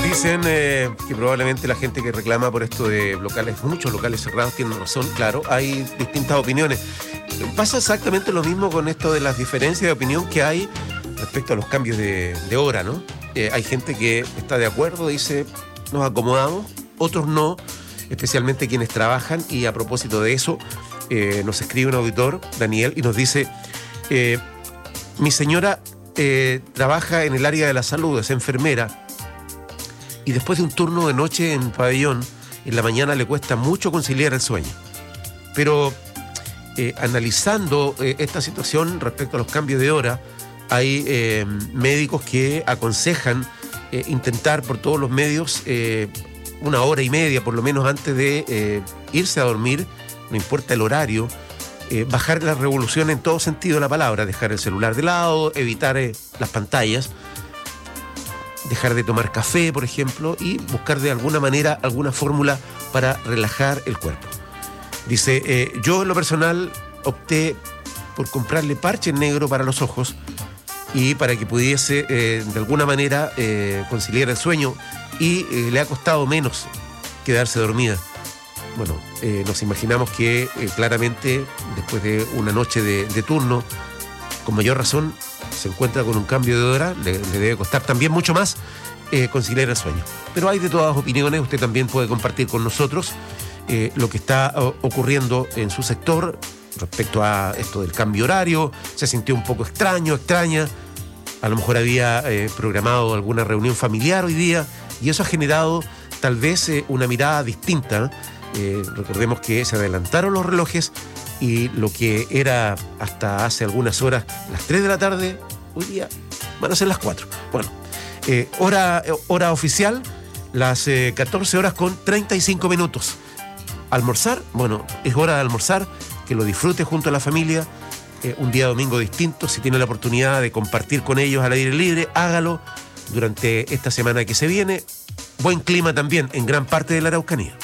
Dicen que probablemente la gente que reclama por esto de locales, muchos locales cerrados, tienen razón. Claro, hay distintas opiniones. Pasa exactamente lo mismo con esto de las diferencias de opinión que hay respecto a los cambios de hora, ¿no? Hay gente que está de acuerdo, dice, nos acomodamos, otros no, especialmente quienes trabajan. Y a propósito de eso, nos escribe un auditor, Daniel, y nos dice, mi señora trabaja en el área de la salud, es enfermera, y después de un turno de noche en pabellón, en la mañana le cuesta mucho conciliar el sueño. Pero analizando esta situación respecto a los cambios de hora, hay médicos que aconsejan intentar por todos los medios 1 hora y media por lo menos antes de irse a dormir, no importa el horario, bajar la revolución en todo sentido de la palabra, dejar el celular de lado, evitar las pantallas, dejar de tomar café, por ejemplo, y buscar de alguna manera alguna fórmula para relajar el cuerpo. Dice, yo en lo personal opté por comprarle parche negro para los ojos y para que pudiese de alguna manera conciliar el sueño, y le ha costado menos quedarse dormida. Bueno, nos imaginamos que claramente después de una noche de turno, con mayor razón, se encuentra con un cambio de hora, le debe costar también mucho más conciliar el sueño. Pero hay de todas opiniones, usted también puede compartir con nosotros lo que está ocurriendo en su sector respecto a esto del cambio horario. Se sintió un poco extraña, a lo mejor había programado alguna reunión familiar hoy día, y eso ha generado tal vez una mirada distinta. Recordemos que se adelantaron los relojes y lo que era hasta hace algunas horas las 3 de la tarde, hoy día van a ser las 4. Bueno, hora oficial, las 14 horas con 35 minutos. Almorzar, bueno, es hora de almorzar, que lo disfrute junto a la familia, un día domingo distinto. Si tiene la oportunidad de compartir con ellos al aire libre, hágalo durante esta semana que se viene. Buen clima también en gran parte de la Araucanía.